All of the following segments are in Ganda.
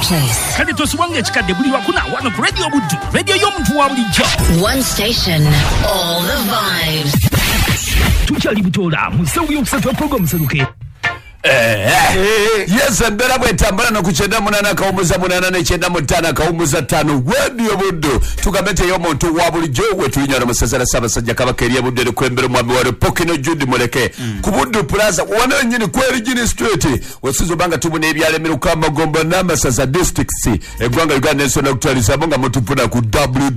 place. Kale tosibwange chikadde buli wakuna wano ku Radio Buddu. Radio y'omuntu wa bulijjo. One station, all the vibes. Tukyali butola musawu y'okusatu program seruke. Yes, mbera bwetambala no kuchenda munana kawumuza munana ne chenda mutana kawumuza tano Radio Buddu tukabete y'omuntu wa bulijjo we tulinyara musazala sabasajja kabakeriya budde kwembera mwami wa Pokino Judy Muleke ku Buddu Plaza wana nyini kweri gini street wasizo banga tubune ebyalemeru kama Gombo n'amasaza districts eggwanga Uganda National Actualiza bonga mutupuna ku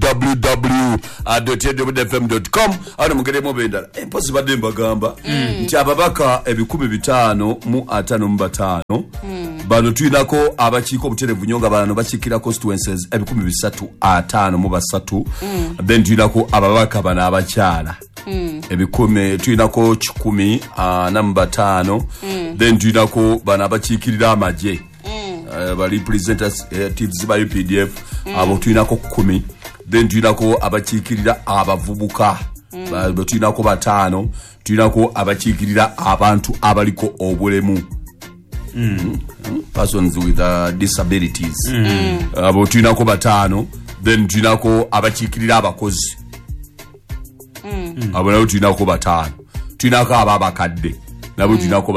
www.edwfm.com ano mugere mu bendala empozi badde mbagamba nti ababaka ebikumi 5 mu 55 bano tuinako abakiiko obuterevu nyonga bano bakikira constituencies ebikumi 305 mu basatu then tuinako ababaka bana abakyala ebikumi tuinako 15 then tuinako bana abakikirira amaje ba representatives ba UPDF abo tuinako 10 then tuinako abakikirira abavubuka ba tuinako 5 tuinako abakikirira abantu abaliko obulemu persons with disabilities abo tuinako 5 then tuinako abakikirira abakozi abo nabo tuinako 5 tuinako ababakadde nabo tuinako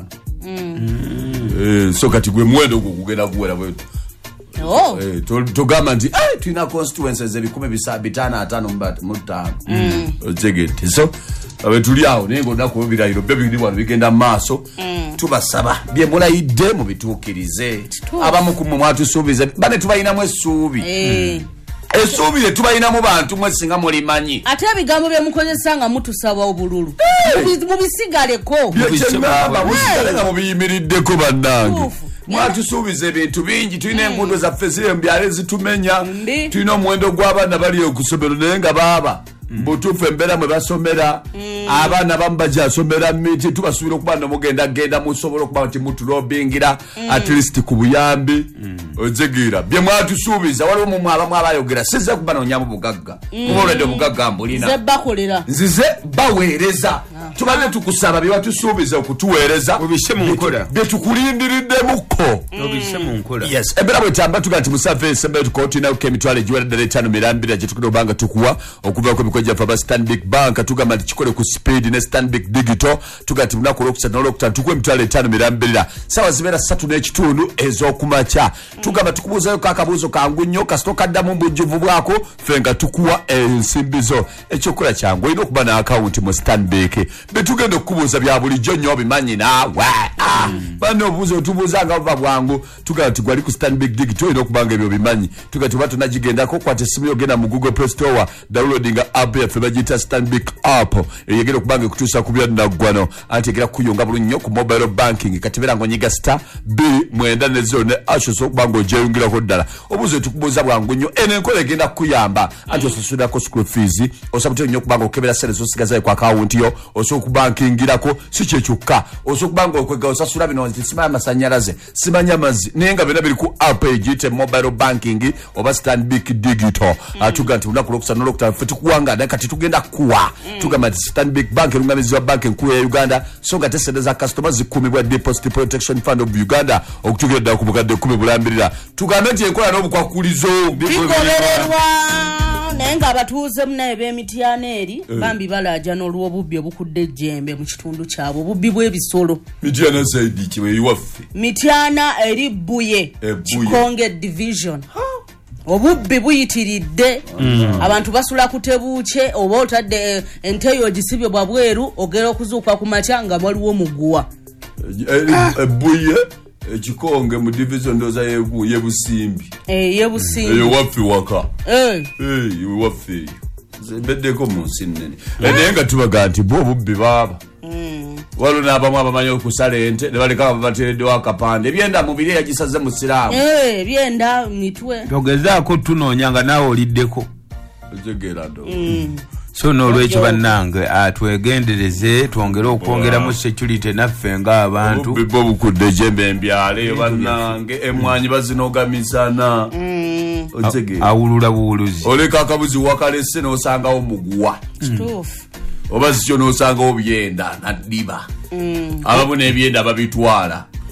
5 so kati gwe mwendo kugenda kuwera bwetu tugamba nti tuina constituencies ebikumi 555 ojegete so abetuli awo naye ng'odda kubirayiro byo biri wano bigenda mu maaso tubasaba bye mulayidde mubituukirize abamu ku mmwe mwatusuubiza bane tubayinamu essuubi essuubi lye tubayinamu bantu mwe singa mulimanyi ate ebigambo bye mukozesa nga mutusaba obululu mubisigaleko byekyengamba musigale nga mubiyimiriddeko bannange mwatusuubiza ebintu bingi tulina enguudo zaffe ziri embyalo zitumenya tulina omuwendo gw'abaana bali okusomero naye nga baaba butuufu embeera mwe basomera abaana bamu bajasomera miti tubasuubira okuba nomugenda musobola okuba nti mutulobingira at least ku buyambi ojegira bye mwatusuubiza waliwo mumwe abamu abayogera size kubanonyamu bugagga kuba olwedde obugagga mbulina nzize baweereza tubadde tukusaba bye watusuubiza okutuweereza bye tukulindiriddemuko yes embeera bwetamba tuga nti musave esembe tukotinako emitwalo egiwereddala 5 mirambira gye tukira obanga tukuwa okuva ku mikoja fa Stanbic Bank tugamba nti kikole ku speed ne Stanbic Digital tugati lunaku olwokusatu n'olwokutaano tukuwa emitwalo 5 mirambirira sawa zibeera 3 n'ekitundu ez'okumakya tugamba tukubuuzayo kaakabuuzo kangu nnyo kasito kaddamu mbujjuvu bwako ffe nga tukuwa ensimbi zo ekyokola kyangu olina okuba na akawunti mu Stanbic betugenda okubuuza bya bulijjo nnyo obimanyi naawe bano obuuza otubuuza nga buva bwangu tugamba nti gwali ku Stanbic Digital olina okubanga ebyo bimanyi tugati tuba tunagigendako kwata essimu yogenda mu Google Play Store downloading app yaffe bagiyita Stanbic app eyegera okubanga ekutuusa ku byannaggwano anti egera kuyunga bulungi nnyo ku mobile banking kati beera ng'onyiga star 2 ne 0 ne ashos okubanga ogyeyungirako ddala obuuza tukubuuza bwangu nnyo eno enkola egenda kukuyamba anti osasulirako school fees osabutire nnyo okubanga okebera sente zosigazayo ku akawunti yo osobola okubankingirako si kyekyokka osobola okubanga okwega osasula bino nti simanyi amasanyalaze simanyi amazzi naye nga byonna biri ku app egiyite mobile banking oba Stanbic Digital atuga nti lunaku lwokusatu n'olwokutaano ffe tukuwanga naye kati tugenda kuwa tugamba nti Stanbic Bank erungamizibwa banka enkulu ya Uganda so nga tesente za customer zikumibwa Deposit Protection Fund of Uganda okutuukira ddala ku bukadde 10 bulambirira tugambe nti enkola n'obukwakulizo bigobererwa naye nga abatuuze munaye b'emityana eri bambi balaaja n'olw'obubbi obukudde ejjembe mu kitundu kyabwe obubbi bw'ebisolo mityana zaidi kiwe iwaffe mityana eri Buye Kikonge division obubbi buyitiridde abantu basula kutebuuche oba otadde enteyo gisibye bwabweru ogera okuzuuka ku matya nga waliwo muguwa Buye Kikonge mu division ndoza yebusimbi yebusimbi eyo waffe waka waffe beddeko mu nsi nnene naye nga tubaga nti bo obubbi baaba waliwo n'abamu abamanyi okusala ente ne baleka bateereddewo akapande ebyenda mubiri yagisaze mu siraamu ebyenda mitwe togezaako tunoonya nga naawe oliddeko ojegera ndo so n'olwekyo bannange twegendereze twongere okwongeramu security naffe ng'abantu bo bukudde ejjembe embyale bannange emwanyi bazinogamisana awulula buwuluzi oleka akabuzi wakalese n'osangawo muguwa kituufu oba sikyo n'osangawo byenda naddiba abamu n'ebyenda babitwala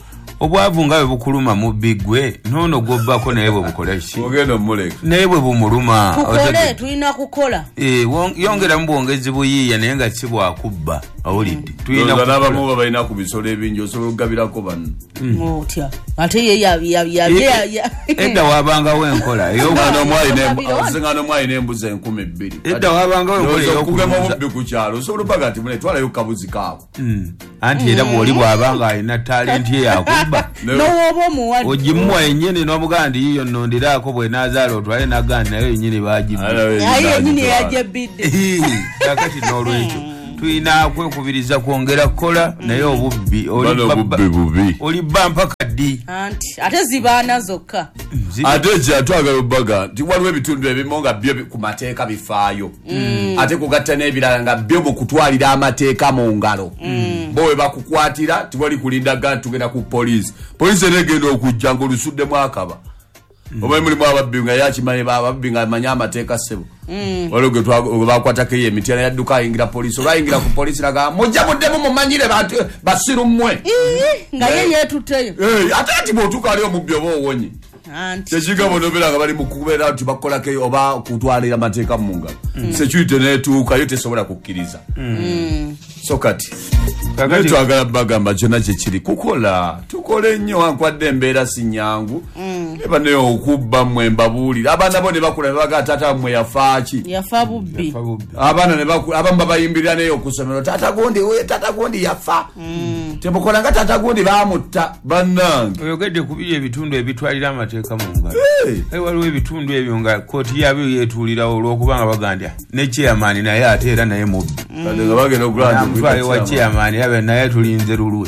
obwavu nga bwe bukuluma mu bigwe nono gobbako naye bwe bukola ki ogenda omuleka naye bwe bumuluma tukole tulina kukola yongera mu bwongezi buyiiya naye nga si bwakubba awulidde tulina n'abamu balina ku bisolo ebingi osobola okugabirako banno otya ate ye edda wabangawo enkola oziŋŋaano omwalina embuzi 2,000 edda wabangawo enkola okugema obubbi ku kyalo osobola opaga nti mune twalayo kabuzi kaabo anti era bw'oli bw'abanga alina talenti ye yakubba n'owoba omuwadde ogimuwa yennyini n'omuganda nti yiyo nnondiraako bwe naazaala otwale nagandi naye yennyini baagibba naye yennyini yajebbidde kakati n'olwekyo tulina kwekubiriza kwongera kukola naye obubbi olibba mpaka ddi anti ate zibaana zokka ate kyatwagala obbaga nti waliwo ebitundu ebimu nga byo ku mateeka bifaayo ate kugatta n'ebirala nga byo mu kutwalira amateeka mu ngalo bo we bakukwatira tiwali kulindaga tugenda ku poliisi enegenda okujja ng'olusuddemu akaba oba mulimu ababbi nga yakimanyi ababbi nga amanyi amateeka ssebo waliwo gwe bakwatako eyo emiti yadduka ayingira poliisi olwayingira ku poliisi naga mujja muddemu mumanyire basiru mmwe nga ye yeetutteyo ate ati bw'otuuka ali omubbi oba owonye tekigabo nobera nga bali mukubeera nti bakolako oba kutwalira amateeka mu ngalo security neetuuka yo tesobola kukkiriza so kati twagala bagamba kyonna kyekiri kukola tukole nnyo wankwadde embeera si nnyangu eba naye okubba mmwe mbabuulira abaana bo ne bakula ne bagaa taata mmwe yafaaki yafa bubbi abaana abamu babayimbirira naye okusomero taata gundi yafa temukola nga taata gundi baamutta bannange oyogedde ku biri ebitundu ebitwalira amateeka mu ngalo waliwo ebitundu ebyo nga kooti yabyo yeetuulirawo olw'okubanga bagandya ne chairman naye ate era naye mubbi nga bagenda okulantwaye wa chairman yabe naye tulinze lulwe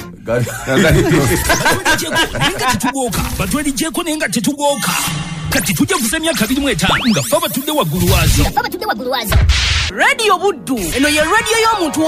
nenga tetugoka batwaligyeko naye nga tetugoka kati tujja kusa emyaka 25 nga ffe abatudde waggulu waazo Radio Buddu eno ye radio y'omuntu